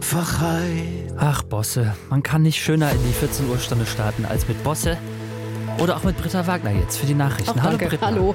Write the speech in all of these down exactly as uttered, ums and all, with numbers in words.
Einfachheit. Ach, Bosse, man kann nicht schöner in die vierzehn Uhr Stunde starten als mit Bosse. Oder auch mit Britta Wagner jetzt für die Nachrichten. Ach, Hallo danke. Britta. Hallo.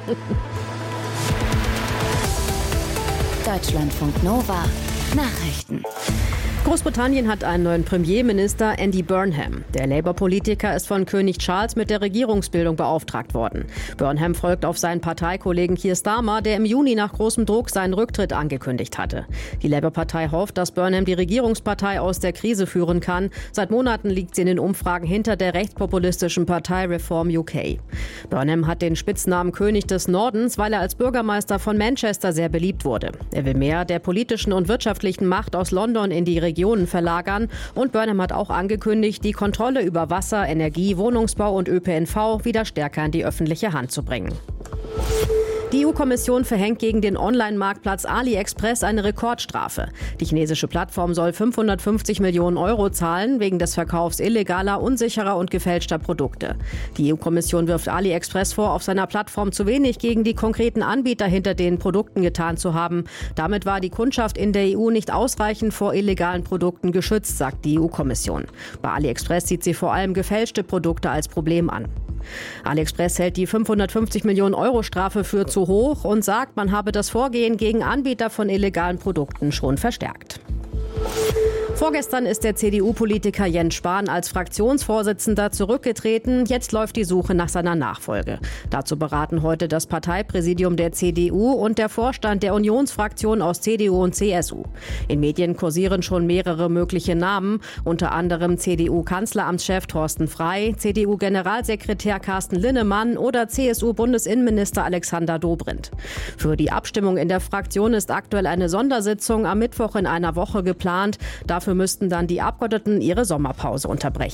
Deutschlandfunk Nova Nachrichten. Großbritannien hat einen neuen Premierminister, Andy Burnham. Der Labour-Politiker ist von König Charles mit der Regierungsbildung beauftragt worden. Burnham folgt auf seinen Parteikollegen Keir Starmer, der im Juni nach großem Druck seinen Rücktritt angekündigt hatte. Die Labour-Partei hofft, dass Burnham die Regierungspartei aus der Krise führen kann. Seit Monaten liegt sie in den Umfragen hinter der rechtspopulistischen Partei Reform U K. Burnham hat den Spitznamen König des Nordens, weil er als Bürgermeister von Manchester sehr beliebt wurde. Er will mehr der politischen und wirtschaftlichen Macht aus London in die Region verlagern. Und Burnham hat auch angekündigt, die Kontrolle über Wasser, Energie, Wohnungsbau und Ö P N V wieder stärker in die öffentliche Hand zu bringen. Die E U-Kommission verhängt gegen den Online-Marktplatz AliExpress eine Rekordstrafe. Die chinesische Plattform soll fünfhundertfünfzig Millionen Euro zahlen, wegen des Verkaufs illegaler, unsicherer und gefälschter Produkte. Die E U-Kommission wirft AliExpress vor, auf seiner Plattform zu wenig gegen die konkreten Anbieter hinter den Produkten getan zu haben. Damit war die Kundschaft in der E U nicht ausreichend vor illegalen Produkten geschützt, sagt die E U-Kommission. Bei AliExpress sieht sie vor allem gefälschte Produkte als Problem an. AliExpress hält die fünfhundertfünfzig Millionen Euro Strafe für zu hoch und sagt, man habe das Vorgehen gegen Anbieter von illegalen Produkten schon verstärkt. Vorgestern ist der C D U-Politiker Jens Spahn als Fraktionsvorsitzender zurückgetreten. Jetzt läuft die Suche nach seiner Nachfolge. Dazu beraten heute das Parteipräsidium der C D U und der Vorstand der Unionsfraktion aus C D U und C S U. In Medien kursieren schon mehrere mögliche Namen, unter anderem C D U-Kanzleramtschef Thorsten Frey, C D U-Generalsekretär Carsten Linnemann oder C S U-Bundesinnenminister Alexander Dobrindt. Für die Abstimmung in der Fraktion ist aktuell eine Sondersitzung am Mittwoch in einer Woche geplant. Dafür müssten dann die Abgeordneten ihre Sommerpause unterbrechen.